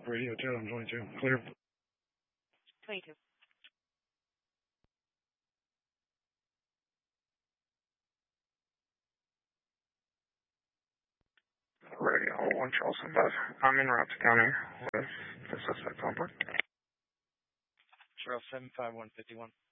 Radio 2, I'm 22. Clear. 22. Radio 1 Charleston Bus. I'm in Rapid County with the suspect on board. Trail 75151.